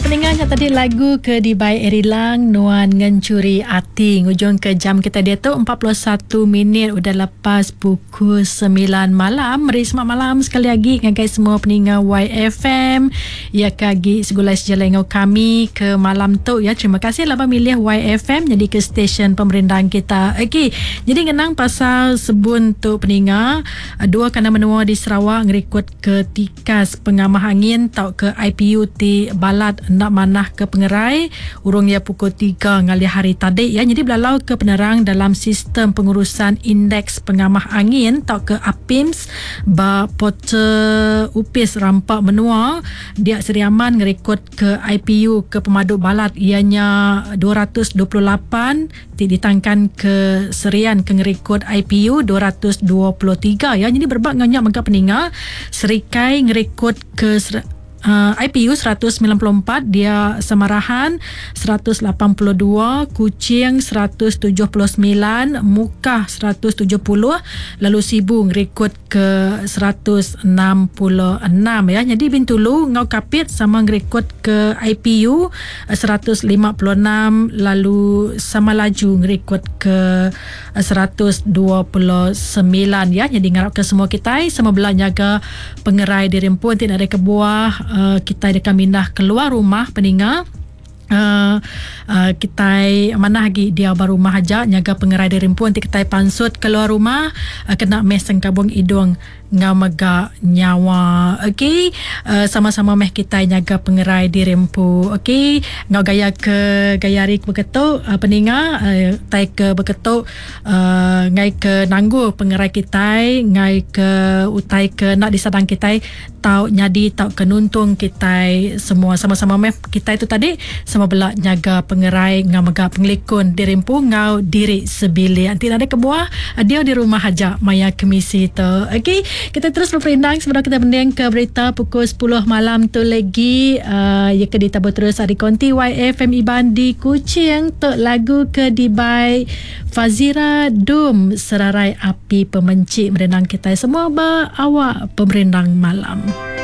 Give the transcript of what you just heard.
Pendengarnya tadi lagu ke Dibai Erilang Nuan Ngencuri Ati. Ngujung ke jam kita dia tu 41 minit udah lepas pukul 9 malam. Mari selamat malam sekali lagi dengan guys semua pendengar YFM. Ya kagi segulai sejalan dengan kami ke malam tu ya. Terima kasih lah memilih YFM jadi ke stesen pemerintahan kita. Okey. Jadi ngenang pasal sebun tu pendengar. Dua kena menua di Sarawak ngerikut ke tikas pengamah angin tau ke IPU ti Balat nak manah ke pengerai urung ya pukul 3 ngali hari tadi ya. Jadi belalau ke penerang dalam sistem pengurusan indeks pengamah angin tau ke APIMS ba portal upis rampak menua dia seriaman ngerekod ke IPU ke Pemaduk Balat ianya 228 ditangkan ke serian ke ngerekod IPU 223 ya. Jadi berbak nganyak mengkap peninga Serikai ngerekod ke IPU 194, dia Samarahan 182, Kuching 179, Mukah 170, lalu Sibu ngerekod ke 166 ya. Jadi Bintulu Ngau Kapit sama ngerekod ke IPU 156, lalu Samalaju ngerekod ke 129 ya. Jadi ngarap ke semua kita sama belah jaga pengerai di Rimpun tidak ada kebuah. Kita akan mindah keluar rumah peninggal. Kita mana lagi dia baru rumah aja nyaga pengerai di Rimpun kita pansut keluar rumah kena mes sengkabung hidung ngau mega nyawa. Okey, sama-sama meh kita nyaga pengerai di Rimpu. Okey, ngau gaya ke gayarik beketuk peninga tai ke beketuk ngai ke nanggu pengerai kita ngai ke utai ke nak disadang kita tau nyadi tau kenuntung kita semua sama-sama meh kita itu tadi sama belak nyaga pengerai ngau mega pengelikun di Rimpu ngau diri sebili nanti ada kebuah dia di rumah aja maya komisi tu. Okey, kita terus berperindang sebelum kita mendeng ke berita pukul 10 malam tu lagi. Ya ke ditabur terus ada konti YFM Iban di Kuching tu lagu ke Dibai Fazira Dum Serarai Api Pemencik merenang kita semua ba awak pemerindang malam.